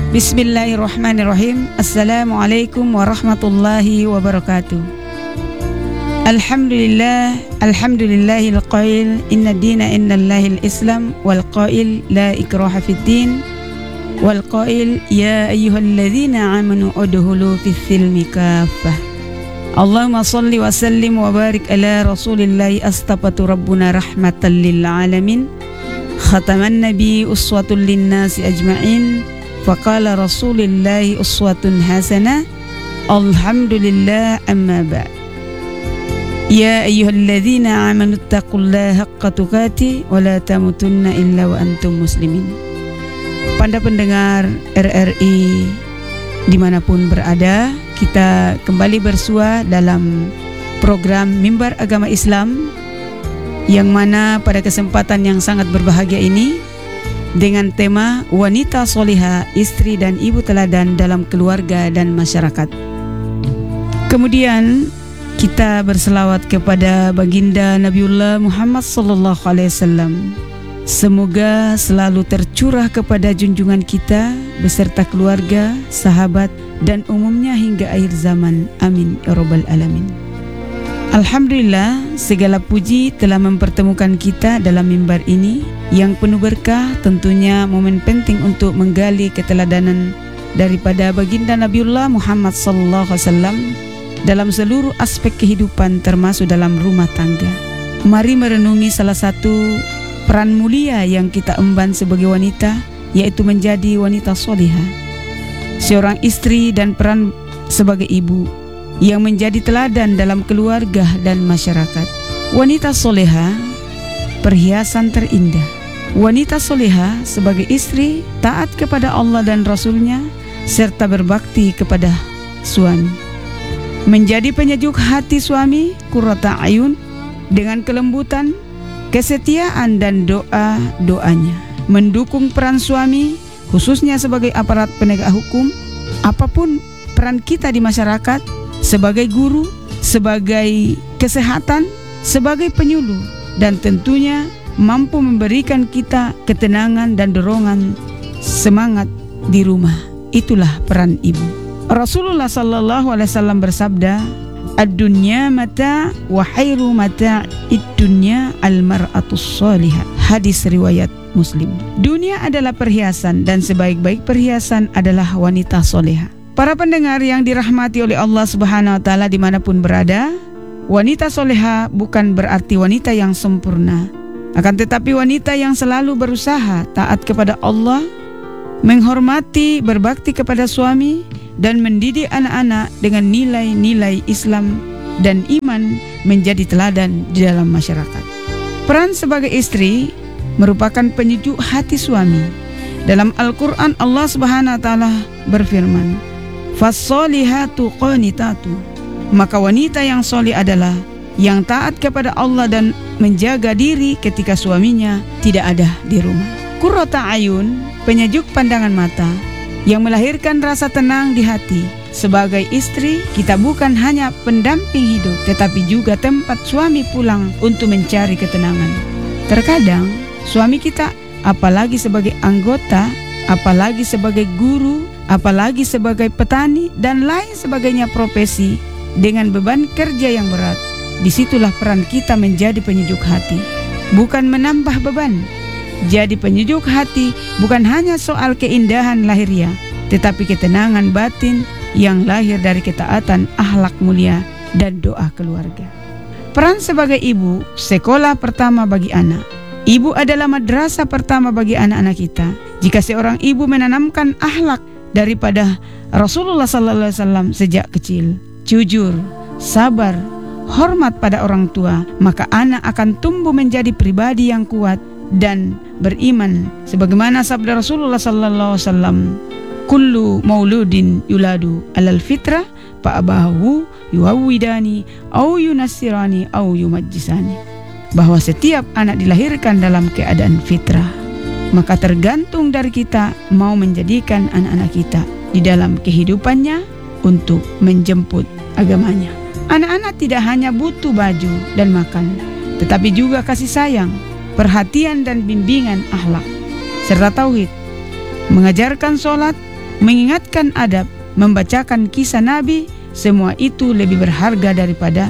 Bismillahirrahmanirrahim. Assalamualaikum warahmatullahi wabarakatuh. Alhamdulillahil qail inna dina innallahil islam wal qail la ikraha fid din wal qail ya ayyuhalladzina amanu udkhulu fis silmi kaffah. Allahumma salli wa sallim wa barik ala rasulillahi astafatu rabbuna rahmatan lil alamin khataman nabi uswatun linnasi ajma'in. Faqala rasulillahi uswatun hasanah. Alhamdulillah, amma ba'd. Ya ayyuhalladzina amanu taqullaha haqqa tuqatih wa la tamutunna illa wa antum muslimin. Para pendengar RRI dimanapun berada, kita kembali bersua dalam program Mimbar Agama Islam, yang mana pada kesempatan yang sangat berbahagia ini dengan tema wanita solihah, istri dan ibu teladan dalam keluarga dan masyarakat. Kemudian kita berselawat kepada baginda Nabiullah Muhammad SAW. Semoga selalu tercurah kepada junjungan kita beserta keluarga, sahabat, dan umumnya hingga akhir zaman. Amin ya rabbal alamin. Alhamdulillah, segala puji telah mempertemukan kita dalam mimbar ini yang penuh berkah. Tentunya momen penting untuk menggali keteladanan daripada baginda Nabiullah Muhammad SAW dalam seluruh aspek kehidupan, termasuk dalam rumah tangga. Mari merenungi salah satu peran mulia yang kita emban sebagai wanita, yaitu menjadi wanita solihah, seorang istri, dan peran sebagai ibu yang menjadi teladan dalam keluarga dan masyarakat. Wanita solehah, perhiasan terindah. Wanita solehah sebagai istri, taat kepada Allah dan Rasulnya, serta berbakti kepada suami. Menjadi penyejuk hati suami, qurrata ayun, dengan kelembutan, kesetiaan, dan doa-doanya. Mendukung peran suami, khususnya sebagai aparat penegak hukum, apapun peran kita di masyarakat, sebagai guru, sebagai kesehatan, sebagai penyuluh, dan tentunya mampu memberikan kita ketenangan dan dorongan semangat di rumah. Itulah peran ibu. Rasulullah SAW bersabda, "Ad-dunya mata wa khairu mata'id dunya al-mar'atus salihah." Hadis riwayat Muslim. Dunia adalah perhiasan dan sebaik-baik perhiasan adalah wanita solehah. Para pendengar yang dirahmati oleh Allah Subhanahu wa Ta'ala dimanapun berada, wanita soleha bukan berarti wanita yang sempurna, akan tetapi wanita yang selalu berusaha taat kepada Allah, menghormati, berbakti kepada suami, dan mendidik anak-anak dengan nilai-nilai Islam dan iman menjadi teladan di dalam masyarakat. Peran sebagai istri merupakan penyejuk hati suami. Dalam Al-Quran Allah Subhanahu wa Ta'ala berfirman, "Fassolihatu qanitatu." Maka wanita yang solih adalah yang taat kepada Allah dan menjaga diri ketika suaminya tidak ada di rumah. Qurrata ayun, penyejuk pandangan mata yang melahirkan rasa tenang di hati. Sebagai istri, kita bukan hanya pendamping hidup, tetapi juga tempat suami pulang untuk mencari ketenangan. Terkadang suami kita, apalagi sebagai anggota, apalagi sebagai guru, apalagi sebagai petani, dan lain sebagainya profesi dengan beban kerja yang berat, disitulah peran kita menjadi penyejuk hati, bukan menambah beban. Jadi penyejuk hati bukan hanya soal keindahan lahiriah, tetapi ketenangan batin yang lahir dari ketaatan, akhlak mulia, dan doa keluarga. Peran sebagai ibu, sekolah pertama bagi anak. Ibu adalah madrasah pertama bagi anak-anak kita. Jika seorang ibu menanamkan akhlak daripada Rasulullah SAW sejak kecil, jujur, sabar, hormat pada orang tua, maka anak akan tumbuh menjadi pribadi yang kuat dan beriman. Sebagaimana sabda Rasulullah SAW, "Kullu mauludin yuladu alal fitrah, fa'abahu yuhawwidani au yunassirani au yumajjisani." Bahwa setiap anak dilahirkan dalam keadaan fitrah, maka tergantung dari kita mau menjadikan anak-anak kita di dalam kehidupannya untuk menjemput agamanya. Anak-anak tidak hanya butuh baju dan makan, tetapi juga kasih sayang, perhatian dan bimbingan akhlak serta tauhid. Mengajarkan sholat, mengingatkan adab, membacakan kisah Nabi, semua itu lebih berharga daripada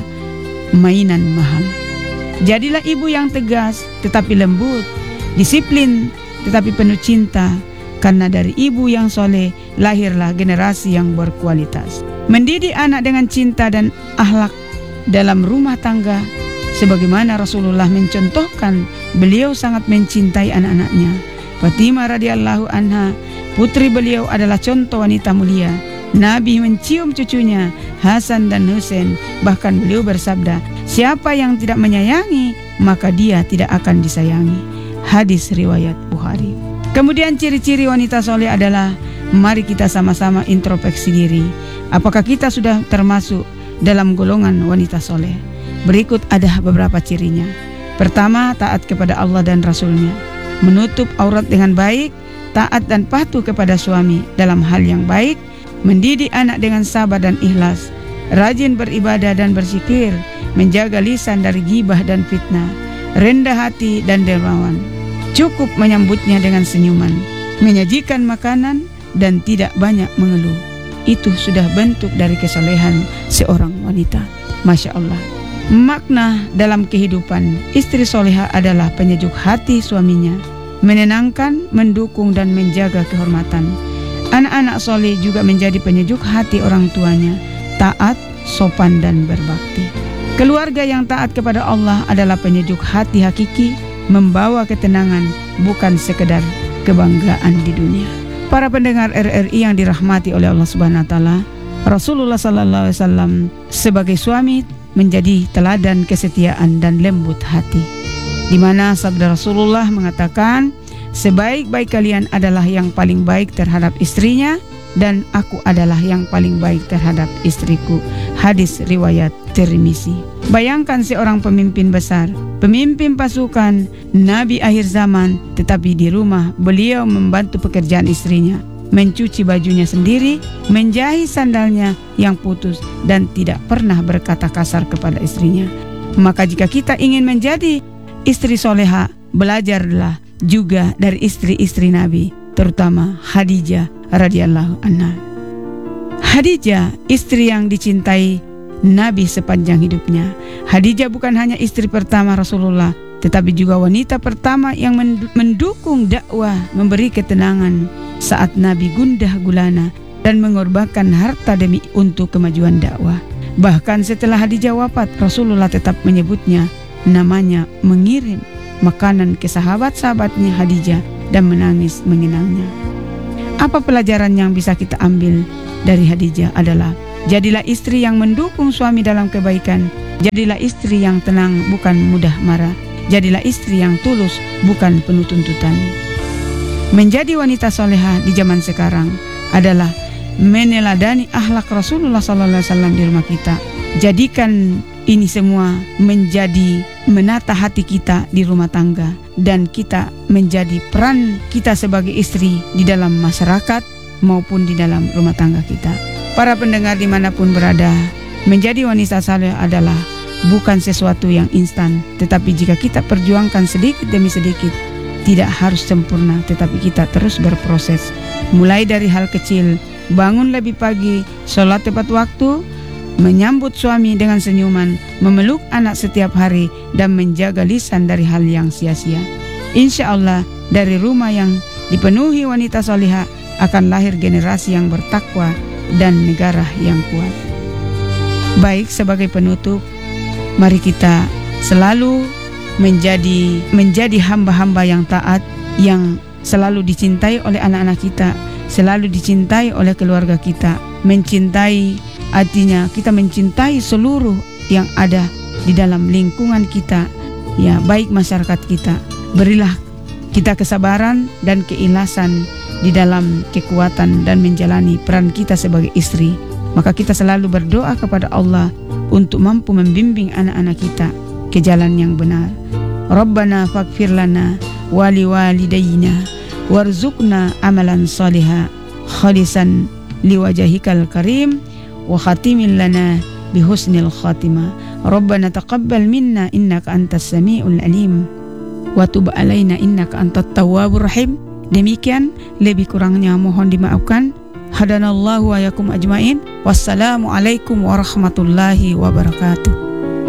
mainan mahal. Jadilah ibu yang tegas tetapi lembut, disiplin tetapi penuh cinta, karena dari ibu yang soleh lahirlah generasi yang berkualitas. Mendidik anak dengan cinta dan akhlak dalam rumah tangga, sebagaimana Rasulullah mencontohkan, beliau sangat mencintai anak-anaknya. Fatimah radhiyallahu anha, putri beliau, adalah contoh wanita mulia. Nabi mencium cucunya Hasan dan Husain, bahkan beliau bersabda, siapa yang tidak menyayangi maka dia tidak akan disayangi. Hadis riwayat Bukhari. Kemudian ciri-ciri wanita soleh adalah, mari kita sama-sama introspeksi diri. Apakah kita sudah termasuk dalam golongan wanita soleh? Berikut ada beberapa cirinya. Pertama, taat kepada Allah dan Rasulnya, menutup aurat dengan baik, taat dan patuh kepada suami dalam hal yang baik, mendidik anak dengan sabar dan ikhlas, rajin beribadah dan berzikir, menjaga lisan dari ghibah dan fitnah, rendah hati dan dermawan, cukup menyambutnya dengan senyuman, menyajikan makanan dan tidak banyak mengeluh. Itu sudah bentuk dari kesolehan seorang wanita. Masya Allah. Makna dalam kehidupan, istri soleha adalah penyejuk hati suaminya, menenangkan, mendukung dan menjaga kehormatan. Anak-anak soleh juga menjadi penyejuk hati orang tuanya, taat, sopan dan berbakti. Keluarga yang taat kepada Allah adalah penyejuk hati hakiki, membawa ketenangan, bukan sekedar kebanggaan di dunia. Para pendengar RRI yang dirahmati oleh Allah Subhanahu wa taala, Rasulullah sallallahu alaihi wasallam sebagai suami menjadi teladan kesetiaan dan lembut hati, di mana sabda Rasulullah mengatakan, sebaik-baik kalian adalah yang paling baik terhadap istrinya, dan aku adalah yang paling baik terhadap istriku. Hadis riwayat Tirmizi. Bayangkan seorang pemimpin besar, pemimpin pasukan, Nabi akhir zaman, tetapi di rumah beliau membantu pekerjaan istrinya, mencuci bajunya sendiri, menjahit sandalnya yang putus, dan tidak pernah berkata kasar kepada istrinya. Maka jika kita ingin menjadi istri soleha, belajarlah juga dari istri-istri Nabi, terutama Khadijah radhiyallahu anha. Khadijah, istri yang dicintai Nabi sepanjang hidupnya. Khadijah bukan hanya istri pertama Rasulullah, tetapi juga wanita pertama yang mendukung dakwah, memberi ketenangan saat Nabi gundah gulana dan mengorbankan harta demi untuk kemajuan dakwah. Bahkan setelah Khadijah wafat, Rasulullah tetap menyebutnya namanya, mengirim makanan ke sahabat-sahabatnya Khadijah dan menangis mengenangnya. Apa pelajaran yang bisa kita ambil dari Khadijah adalah, jadilah istri yang mendukung suami dalam kebaikan, jadilah istri yang tenang bukan mudah marah, jadilah istri yang tulus bukan penuh tuntutan. Menjadi wanita soleha di zaman sekarang adalah meneladani akhlak Rasulullah SAW di rumah kita. Jadikan ini semua menjadi menata hati kita di rumah tangga, dan kita menjadi peran kita sebagai istri di dalam masyarakat maupun di dalam rumah tangga kita. Para pendengar dimanapun berada, menjadi wanita saleh adalah bukan sesuatu yang instan, tetapi jika kita perjuangkan sedikit demi sedikit, tidak harus sempurna, tetapi kita terus berproses. Mulai dari hal kecil, bangun lebih pagi, sholat tepat waktu, menyambut suami dengan senyuman, memeluk anak setiap hari, dan menjaga lisan dari hal yang sia-sia. Insya Allah, dari rumah yang dipenuhi wanita solihah akan lahir generasi yang bertakwa dan negara yang kuat. Baik, sebagai penutup, mari kita selalu menjadi hamba-hamba yang taat, yang selalu dicintai oleh anak-anak kita, selalu dicintai oleh keluarga kita. Mencintai artinya kita mencintai seluruh yang ada di dalam lingkungan kita, ya, baik masyarakat kita. Berilah kita kesabaran dan keikhlasan di dalam kekuatan dan menjalani peran kita sebagai istri. Maka kita selalu berdoa kepada Allah untuk mampu membimbing anak-anak kita ke jalan yang benar. Rabbana faghfir lana wa liwalidayna warzuqna amalan salihah khalisan liwajhikal karim wa khatimin lana bihusnil khatimah. Rabbana taqabbal minna innaka antas samiul alim wa tub alaina innaka antat tawwabur rahim. Demikian, lebih kurangnya mohon dimaafkan. Hadanallahu wa yakum ajmain. Wassalamualaikum warahmatullahi wabarakatuh.